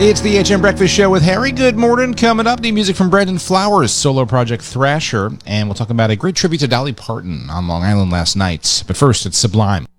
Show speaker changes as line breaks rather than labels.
It's the HM Breakfast Show with Harry. Good morning. Coming up, new music from Brandon Flowers' solo project Thrasher, and we'll talk about a great tribute to Dolly Parton on Long Island last night. But first, it's Sublime.